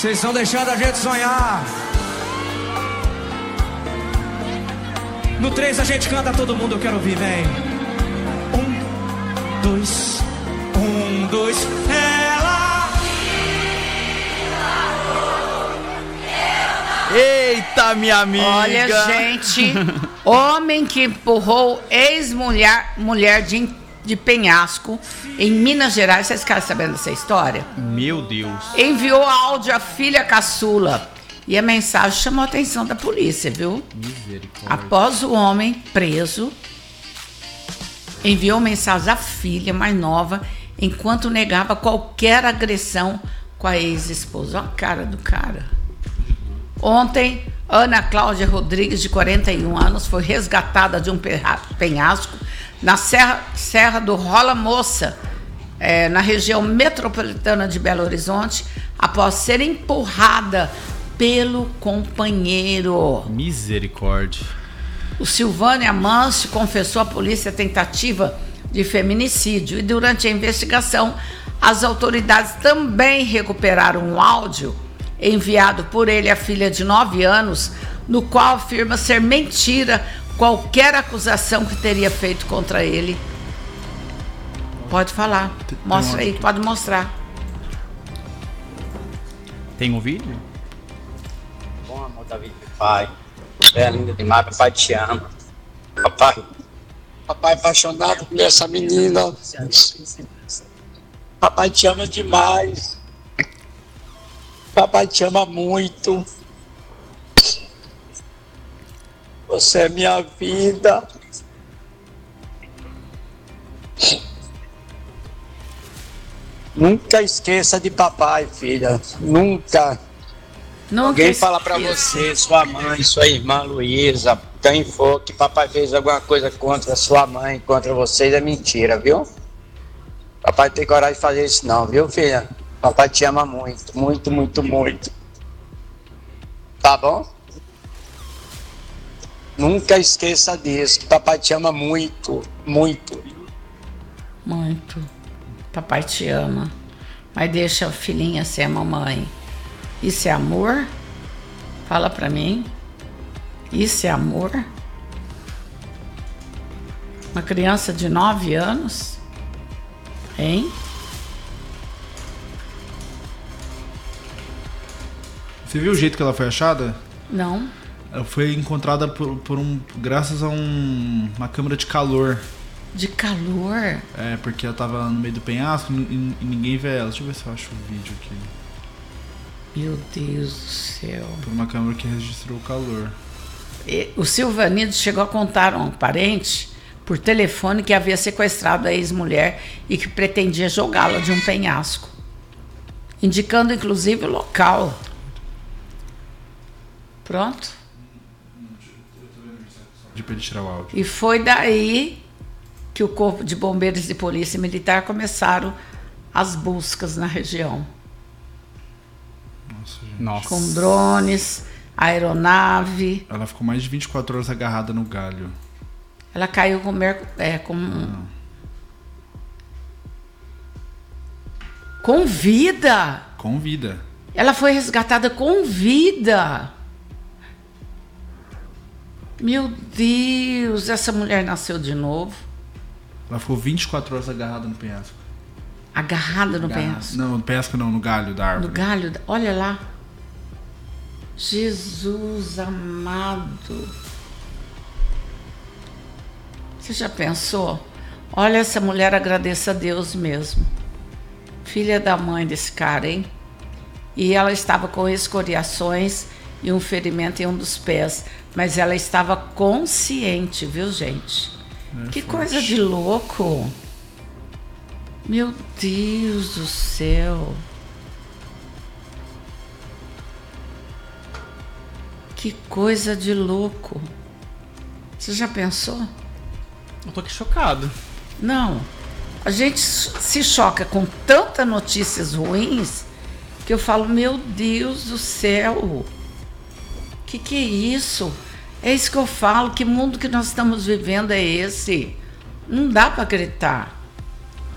Vocês estão deixando a gente sonhar. No 3 a gente canta todo mundo, eu quero ouvir, vem. 1, 2, 1, 2, ela. Eita, minha amiga. Olha, gente, homem que empurrou ex-mulher de penhasco em Minas Gerais. Vocês ficaram sabendo dessa história? Meu Deus. Enviou áudio à filha caçula. E a mensagem chamou a atenção da polícia, viu? Misericórdia. Após o homem preso, enviou mensagem à filha mais nova enquanto negava qualquer agressão com a ex-esposa. Olha a cara do cara. Ontem, Ana Cláudia Rodrigues, de 41 anos, foi resgatada de um penhasco na Serra do Rola Moça, na região metropolitana de Belo Horizonte, após ser empurrada pelo companheiro. Misericórdia. O Silvânia Amâncio confessou à polícia a tentativa de feminicídio e durante a investigação as autoridades também recuperaram um áudio enviado por ele à filha de 9 anos, no qual afirma ser mentira qualquer acusação que teria feito contra ele. Pode falar. Mostra aí, pode mostrar. Tem um vídeo? Bom amor da vida, pai. É linda demais, papai te ama. Papai apaixonado por essa menina. Papai te ama demais. Papai te ama muito. Você é minha vida. Nunca esqueça de papai, filha. Nunca. Alguém fala pra você, sua mãe, sua irmã Luísa, quem for que papai fez alguma coisa contra sua mãe, contra vocês, é mentira, viu? Papai não tem coragem de fazer isso não, viu, filha? Papai te ama muito, muito, muito, muito. Tá bom? Nunca esqueça disso, que papai te ama muito, muito. Muito. Papai te ama. Mas deixa a filhinha ser a mamãe. Isso é amor? Fala pra mim. Isso é amor? Uma criança de 9 anos? Hein? Você viu o jeito que ela foi achada? Não. Ela foi encontrada graças a uma câmera de calor. De calor? É, porque ela tava no meio do penhasco e ninguém vê ela. Deixa eu ver se eu acho o vídeo aqui. Meu Deus do céu. Por uma câmera que registrou o calor. O Silvanino chegou a contar a um parente por telefone que havia sequestrado a ex-mulher e que pretendia jogá-la de um penhasco, indicando inclusive o local. Pronto. De ele tirar o áudio. E foi daí que o Corpo de Bombeiros e Polícia Militar começaram as buscas na região. Nossa, gente. Nossa. Com drones, aeronave. Ela ficou mais de 24 horas agarrada no galho. Ela caiu com vida. Com vida. Ela foi resgatada com vida. Meu Deus, essa mulher nasceu de novo. Ela ficou 24 horas agarrada no penhasco. Agarrada no penhasco. Não, no penhasco não, no galho da árvore. No galho, olha lá. Jesus amado. Você já pensou? Olha, essa mulher agradeça a Deus mesmo. Filha da mãe desse cara, hein? E ela estava com escoriações e um ferimento em um dos pés. Mas ela estava consciente, viu, gente? Que forte. Coisa de louco. Meu Deus do céu. Que coisa de louco. Você já pensou? Eu tô aqui chocado. Não. A gente se choca com tantas notícias ruins que eu falo, meu Deus do céu. Que é isso? É isso que eu falo. Que mundo que nós estamos vivendo é esse? Não dá para acreditar.